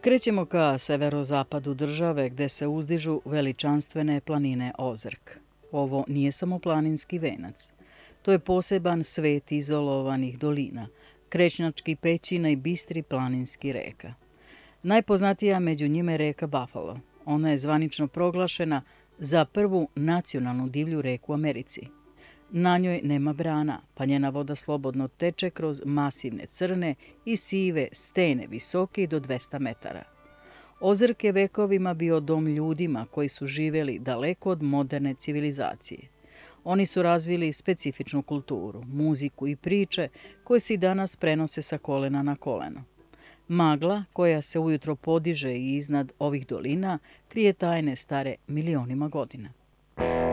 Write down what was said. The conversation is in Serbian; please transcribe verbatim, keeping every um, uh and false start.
Krećemo ka severozapadu države gde se uzdižu veličanstvene planine Ozrk. Ovo nije samo planinski venac. To je poseban svet izolovanih dolina, krečnjačkih pećina i bistri planinski reka. Najpoznatija među njima je reka Buffalo. Ona je zvanično proglašena za prvu nacionalnu divlju reku u Americi. Na njoj nema brana, pa njena voda slobodno teče kroz masivne crne i sive stene visoke do dvesta metara. Ozrk je vekovima bio dom ljudima koji su živeli daleko od moderne civilizacije. Oni su razvili specifičnu kulturu, muziku i priče koje se i danas prenose sa kolena na koleno. Magla, koja se ujutro podiže i iznad ovih dolina, krije tajne stare milionima godina.